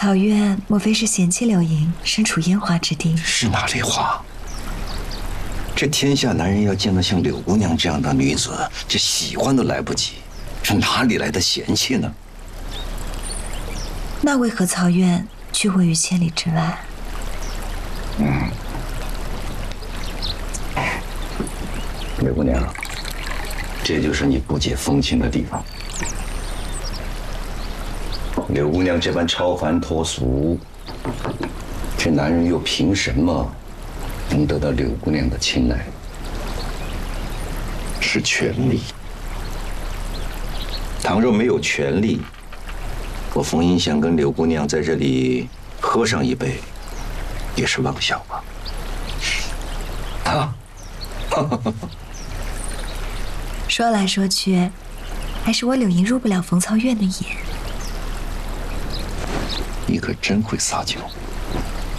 曹渊莫非是嫌弃柳莹身处烟花之地？ 是哪里话？这天下男人要见到像柳姑娘这样的女子，这喜欢都来不及，这哪里来的嫌弃呢？ 那为何曹渊拒我于千里之外？ 柳姑娘，这就是你不解风情的地方。柳姑娘这般超凡脱俗，这男人又凭什么能得到柳姑娘的青睐？是权力。倘若没有权力，我冯英想跟柳姑娘在这里喝上一杯，也是妄想吧？啊！ 说来说去，还是我柳莹入不了冯曹渊的眼。 你可真会撒娇。